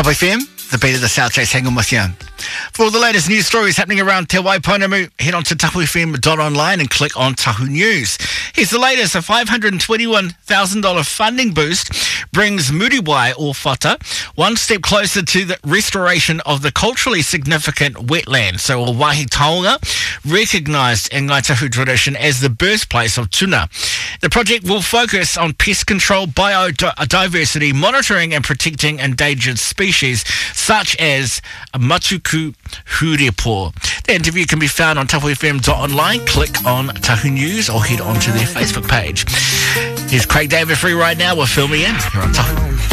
Tapu FM, the beat of the South Chase, hang on with you. For all the latest news stories happening around Te Waipounamu, head on to tapufm.online and click on Tahu News. Here's the latest. A $521,000 funding boost brings Muriwai or Whata one step closer to the restoration of the culturally significant wetland. So Waihi Taonga, recognised in Ngāi Tahu tradition as the birthplace of tuna. The project will focus on pest control, biodiversity, monitoring and protecting endangered species such as Matuku Hurepo. The interview can be found on tapufm.online. Click on Tahu News or head on to their Facebook page. Here's Craig David Free right now with Fill Me In here on Tahu.